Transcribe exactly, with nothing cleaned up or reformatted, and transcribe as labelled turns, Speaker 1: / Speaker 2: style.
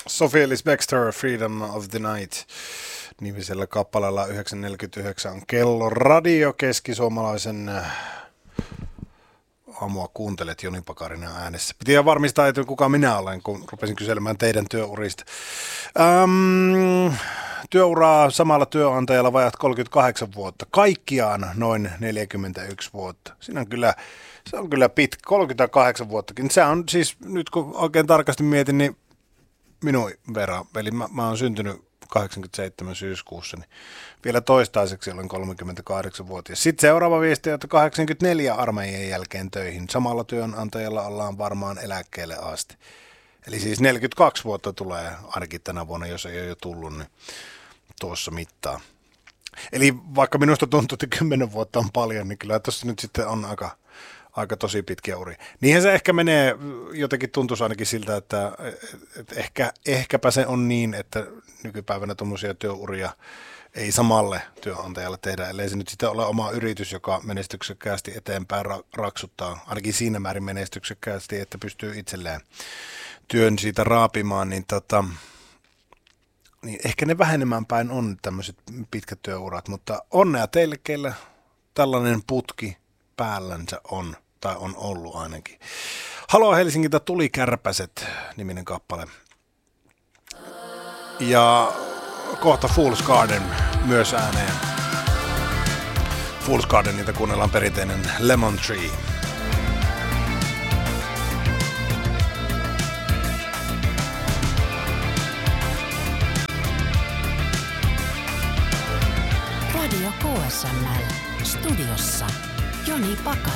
Speaker 1: Sophie Ellis Bextor, Freedom of the Night nimisellä kappaleella. yhdeksän neljäkymmentäyhdeksän on kello. Radio keskisuomalaisen aamua kuuntelet Joni Pakarinen äänessä. Piti varmistaa, että kuka minä olen, kun rupesin kyselemään teidän työurista. Öm, työuraa samalla työnantajalla vajat kolmekymmentäkahdeksan vuotta. Kaikkiaan noin neljäkymmentäyksi vuotta. Siinä on kyllä, se on kyllä pitkä, kolmekymmentäkahdeksan vuottakin. Se on siis, nyt kun oikein tarkasti mietin, niin minun verran. Eli mä, mä oon syntynyt kahdeksankymmentäseitsemän syyskuussa, niin vielä toistaiseksi olen kolmekymmentäkahdeksanvuotias. Sitten seuraava viesti, että kahdeksankymmentäneljä armeijan jälkeen töihin. Samalla työnantajalla ollaan varmaan eläkkeelle asti. Eli siis neljäkymmentäkaksi vuotta tulee ainakin tänä vuonna, jos ei ole jo tullut, niin tuossa mittaa. Eli vaikka minusta tuntuu, että kymmenen vuotta on paljon, niin kyllä tuossa nyt sitten on aika, aika tosi pitkiä uria. Niinhän se ehkä menee, jotenkin tuntuisi ainakin siltä, että, että ehkä, ehkäpä se on niin, että nykypäivänä tuommoisia työuria ei samalle työnantajalle tehdä, ellei se nyt sitten ole oma yritys, joka menestyksekkäästi eteenpäin raksuttaa, ainakin siinä määrin menestyksekkäästi, että pystyy itselleen työn siitä raapimaan, niin, tota, niin ehkä ne vähenemään päin on tämmöiset pitkät työurat, mutta onnea teille, keillä tällainen putki päällänsä on, tai on ollut ainakin. Haloo Helsingiltä Tuli Kärpäset -niminen kappale. Ja kohta Fool's Garden myös ääneen. Fool's Gardenilta kuunnellaan perinteinen Lemon Tree.
Speaker 2: Radio K S M L studiossa Joni Pakar.